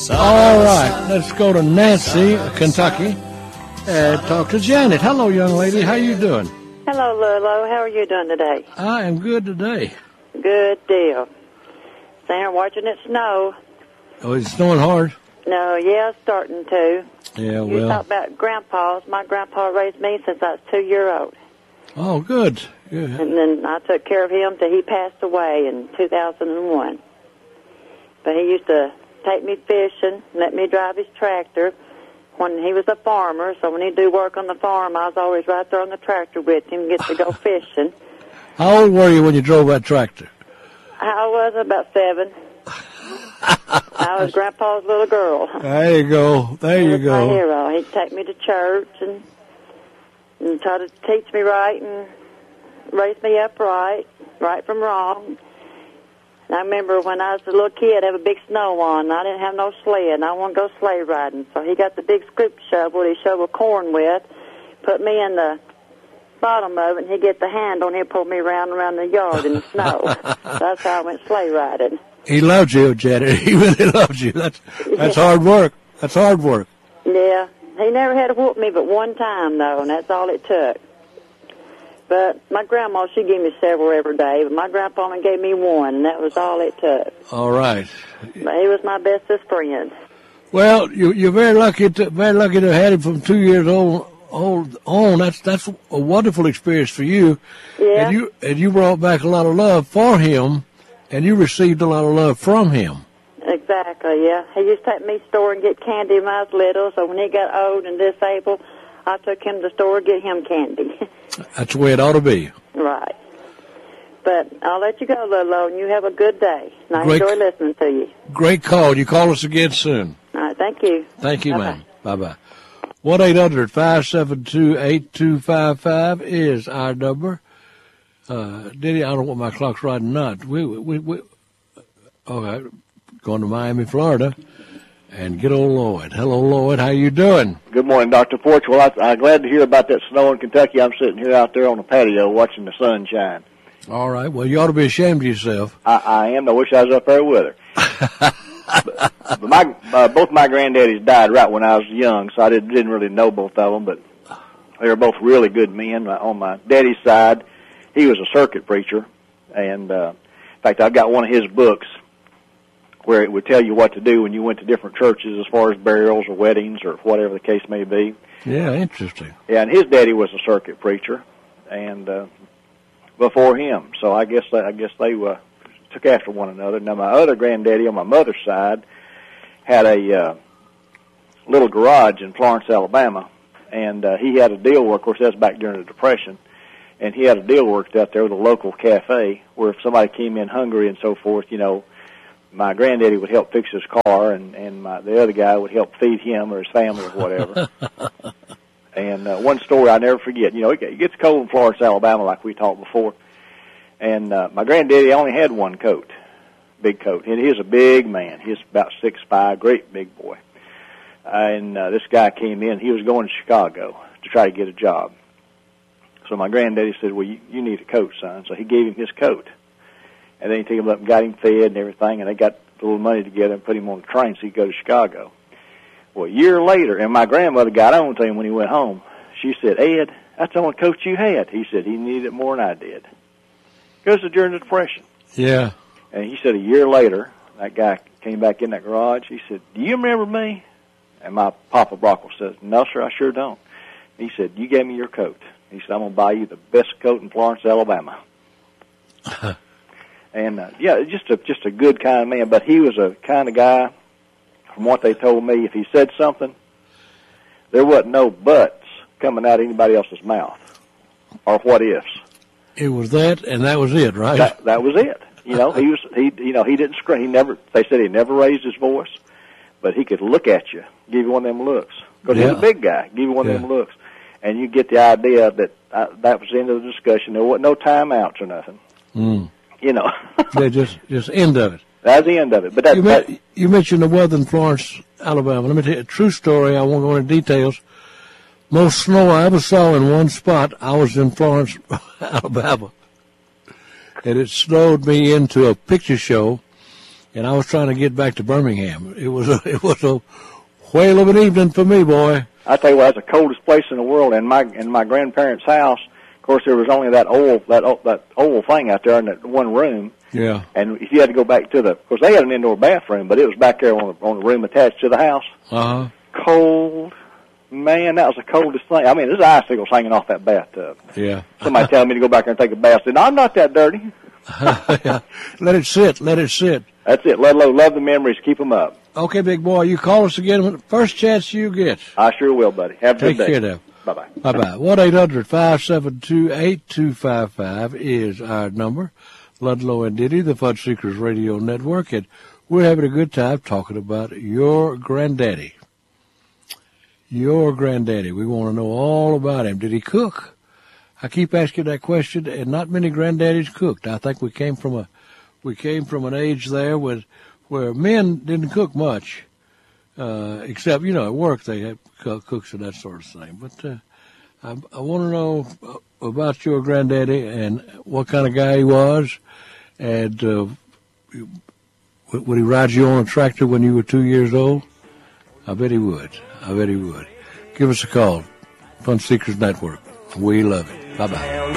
All right, let's go to Nancy, Kentucky, and talk to Janet. Hello, young lady. How you doing? Hello, Lolo. How are you doing today? I am good today. Good deal. Sitting here watching it snow. Oh, it's snowing hard? No, yeah, it's starting to. Yeah, You talk about grandpas. My grandpa raised me since I was 2-year-old. Oh, good. Yeah. And then I took care of him till he passed away in 2001. But he used to take me fishing, let me drive his tractor when he was a farmer. So when he'd do work on the farm, I was always right there on the tractor with him, get to go fishing. How old were you when you drove that tractor? I was about 7. I was Grandpa's little girl. There you go. There you go. My hero. He'd take me to church and try to teach me right and raise me up right from wrong. And I remember when I was a little kid, I had a big snow on, and I didn't have no sled, and I wanted to go sleigh riding. So he got the big scoop shovel he shoveled corn with, put me in the bottom of it, and he'd get the handle, and he'd pull me around the yard in the snow. That's how I went sleigh riding. He loved you, Janet. He really loved you. That's hard work. That's hard work. Yeah. He never had to whoop me but one time, though, and that's all it took. But my grandma, she gave me several every day, but my grandpa only gave me one, and that was all it took. All right. But he was my bestest friend. Well, you're very lucky to have had him from 2 years old on. That's a wonderful experience for you. Yeah. And you brought back a lot of love for him, and you received a lot of love from him. Exactly, yeah. He used to take me to the store and get candy when I was little, so when he got old and disabled, I took him to the store to get him candy. That's the way it ought to be. Right. But I'll let you go, Lolo, and you have a good day. And I enjoy listening to you. Great call. You call us again soon. All right, thank you. Thank you, Bye-bye. ma'am. Bye-bye. 1-800-572-8255 is our number. Diddy, I don't know what my clock's right or not. Okay, going to Miami, Florida, and get old Lloyd. Hello, Lloyd. How you doing? Good morning, Dr. Porch. Well, I'm glad to hear about that snow in Kentucky. I'm sitting here out there on the patio watching the sun shine. All right. Well, you ought to be ashamed of yourself. I am. I wish I was up there with her. but both my granddaddies died right when I was young, so I didn't really know both of them, but they were both really good men. On my daddy's side, he was a circuit preacher, and in fact, I've got one of his books where it would tell you what to do when you went to different churches as far as burials or weddings or whatever the case may be. Yeah, interesting. Yeah, and his daddy was a circuit preacher, and before him, so I guess they took after one another. Now, my other granddaddy on my mother's side had a little garage in Florence, Alabama, and he had a deal work. Of course, that's back during the Depression, and he had a deal worked out there with a local cafe where if somebody came in hungry and so forth, my granddaddy would help fix his car, and the other guy would help feed him or his family or whatever. And one story I never forget, it gets cold in Florence, Alabama, like we talked before. And my granddaddy only had one coat, big coat. And he was a big man. He was about 6'5", great big boy. And this guy came in. He was going to Chicago to try to get a job. So my granddaddy said, well, you need a coat, son. So he gave him his coat. And then he took him up and got him fed and everything, and they got a little money together and put him on the train so he could go to Chicago. Well, a year later, and my grandmother got on to him when he went home. She said, Ed, that's the only coat you had. He said he needed it more than I did. Because of during the Depression. Yeah. And he said a year later, that guy came back in that garage. He said, do you remember me? And my Papa Brockle says, no, sir, I sure don't. He said, you gave me your coat. He said, I'm going to buy you the best coat in Florence, Alabama. And, just a good kind of man. But he was a kind of guy, from what they told me, if he said something, there wasn't no buts coming out of anybody else's mouth or what ifs. It was that, and that was it, right? That was it. He didn't scream. They said he never raised his voice, but he could look at you, give you one of them looks. Because he was a big guy, give you one of them looks. And you get the idea that that was the end of the discussion. There wasn't no timeouts or nothing. Mm. Yeah, just end of it. That's the end of it. But you mentioned the weather in Florence, Alabama. Let me tell you a true story. I won't go into details. Most snow I ever saw in one spot, I was in Florence, Alabama. And it snowed me into a picture show and I was trying to get back to Birmingham. It was a whale of an evening for me, boy. I tell you what, that's the coldest place in the world. In my grandparents' house, of course, there was only that oval thing out there in that one room. Yeah. And if you had to go back to of course, they had an indoor bathroom, but it was back there on the room attached to the house. Uh-huh. Cold. Man, that was the coldest thing. I mean, there's icicles hanging off that bathtub. Yeah. Somebody telling me to go back there and take a bath. I said, no, I'm not that dirty. Let it sit. Let it sit. That's it. Love the memories. Keep them up. Okay, big boy. You call us again first chance you get. I sure will, buddy. Have a good day. Take care now. Bye-bye. Bye-bye. 1-800-572-8255 is our number. Ludlow and Diddy, the Fudge Seekers Radio Network, and we're having a good time talking about your granddaddy. Your granddaddy. We want to know all about him. Did he cook? I keep asking that question, and not many granddaddies cooked. I think we came from an age there where men didn't cook much, except at work they had cooks and that sort of thing. But I want to know about your granddaddy and what kind of guy he was, and would he ride you on a tractor when you were 2 years old? I bet he would. Give us a call. Fun Seekers Network. We love it. Bye-bye.